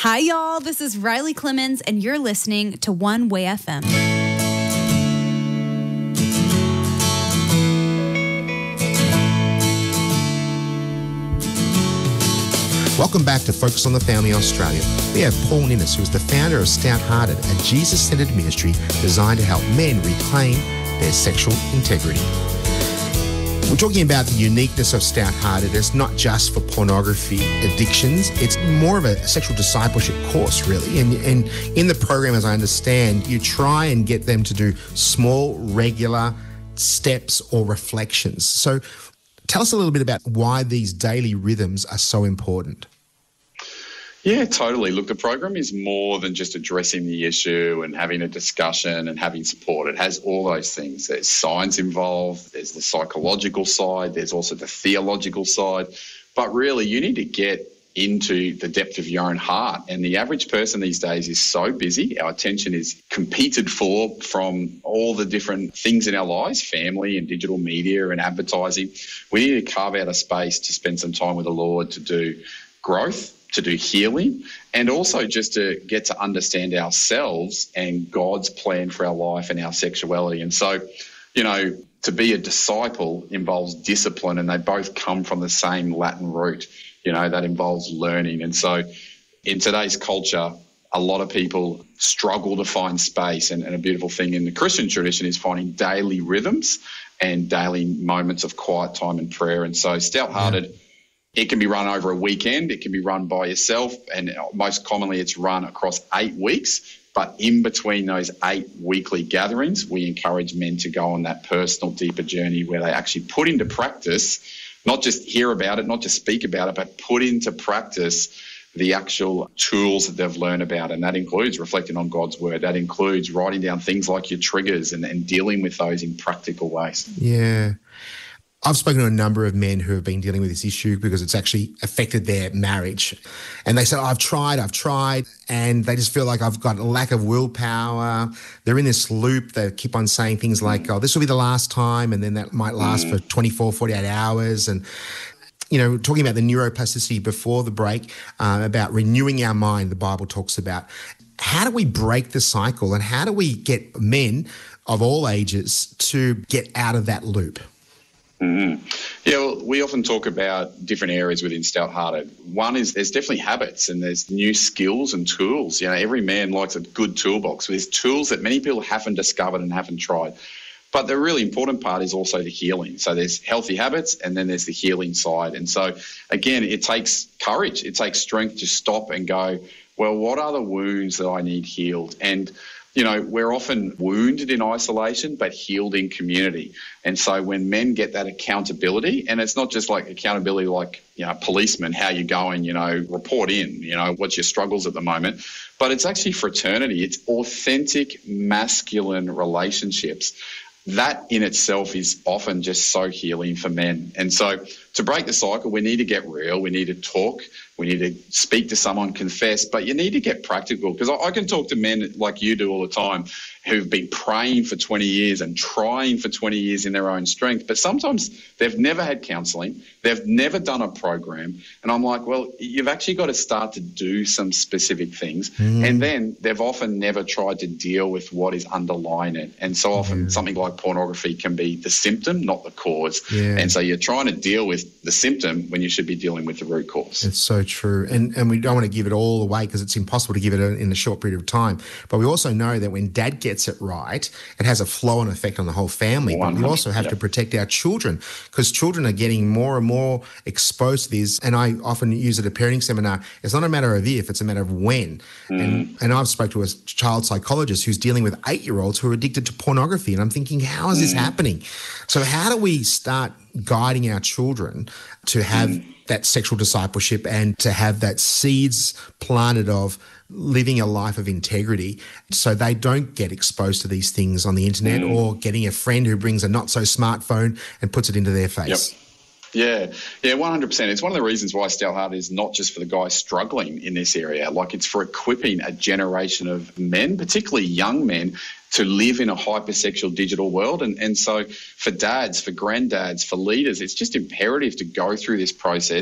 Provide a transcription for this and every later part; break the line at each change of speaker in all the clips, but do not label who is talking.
Hi, y'all. This is Riley Clemens, and you're listening to One Way FM.
Welcome back to Focus on the Family Australia. We have Paul Ninnis, who is the founder of Stout Hearted, a Jesus-centered ministry designed to help men reclaim their sexual integrity. We're talking about the uniqueness of Stout Hearted. It's not just for pornography addictions. It's more of a sexual discipleship course, really. And in the program, as I understand, you try and get them to do small, regular steps or reflections. So tell us a little bit about why these daily rhythms are so important.
Yeah, totally. Look, the program is more than just addressing the issue and having a discussion and having support. It has all those things. There's science involved, there's the psychological side, there's also the theological side. But really, you need to get into the depth of your own heart. And the average person these days is so busy. Our attention is competed for from all the different things in our lives, family and digital media and advertising. We need to carve out a space to spend some time with the Lord to do growth, to do healing, and also just to get to understand ourselves and God's plan for our life and our sexuality. And so, you know, to be a disciple involves discipline, and they both come from the same Latin root, you know, that involves learning. And so in today's culture, a lot of people struggle to find space, and a beautiful thing in the Christian tradition is finding daily rhythms and daily moments of quiet time and prayer. And so Stout Hearted, it can be run over a weekend, it can be run by yourself, and most commonly it's run across 8 weeks. But in between those 8 weekly gatherings, we encourage men to go on that personal, deeper journey where they actually put into practice, not just hear about it, not just speak about it, but put into practice the actual tools that they've learned about. And that includes reflecting on God's word. That includes writing down things like your triggers and dealing with those in practical ways.
Yeah. I've spoken to a number of men who have been dealing with this issue because it's actually affected their marriage. And they say, I've tried, and they just feel like I've got a lack of willpower. They're in this loop. They keep on saying things like, oh, this will be the last time, and then that might last for 24, 48 hours. And, you know, talking about the neuroplasticity before the break, about renewing our mind, the Bible talks about. How do we break the cycle, and how do we get men of all ages to get out of that loop?
Mm-hmm. Yeah, well, we often talk about different areas within Stout Hearted. One is there's definitely habits, and there's new skills and tools. You know, every man likes a good toolbox. There's tools that many people haven't discovered and haven't tried. But the really important part is also the healing. So there's healthy habits, and then there's the healing side. And so, again, it takes courage. It takes strength to stop and go, well, what are the wounds that I need healed? And you know, we're often wounded in isolation, but healed in community. And so when men get that accountability, and it's not just like accountability like, you know, policemen, how you going, you know, report in, you know, what's your struggles at the moment, but it's actually fraternity. It's authentic masculine relationships. That in itself is often just so healing for men. And so to break the cycle, we need to get real. We need to talk. We need to speak to someone, confess, but you need to get practical, because I can talk to men like you do all the time who've been praying for 20 years and trying for 20 years in their own strength, but sometimes they've never had counselling, they've never done a program, and I'm like, well, you've actually got to start to do some specific things, and then they've often never tried to deal with what is underlying it, and so often something like pornography can be the symptom, not the cause, and so you're trying to deal with the symptom when you should be dealing with the root cause.
It's so true, and we don't want to give it all away because it's impossible to give it in a short period of time, but we also know that when dad gets it right, it has a flow-on effect on the whole family. But we also have to protect our children, because children are getting more and more exposed to this. And I often use at a parenting seminar, it's not a matter of if, it's a matter of when. And I've spoke to a child psychologist who's dealing with 8-year-olds who are addicted to pornography. And I'm thinking, how is this happening? So how do we start guiding our children to have that sexual discipleship and to have that seeds planted of living a life of integrity so they don't get exposed to these things on the internet or getting a friend who brings a not so smartphone and puts it into their face?
Yeah, 100%. It's one of the reasons why Stout Hearted is not just for the guys struggling in this area. Like, it's for equipping a generation of men, particularly young men, to live in a hypersexual digital world. And so for dads, for granddads, for leaders, it's just imperative to go through this process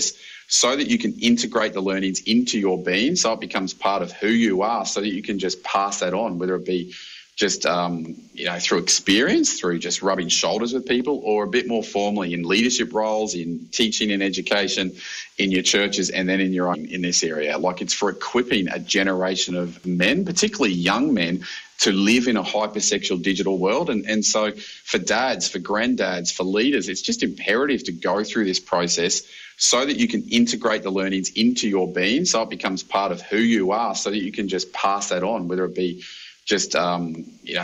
so that you can integrate the learnings into your being, so it becomes part of who you are, so that you can just pass that on, whether it be just through experience, through just rubbing shoulders with people, or a bit more formally in leadership roles, in teaching and education, in your churches, and then in this area. Like, it's for equipping a generation of men, particularly young men, to live in a hypersexual digital world. And so for dads, for granddads, for leaders, it's just imperative to go through this process so that you can integrate the learnings into your being, so it becomes part of who you are, so that you can just pass that on, whether it be just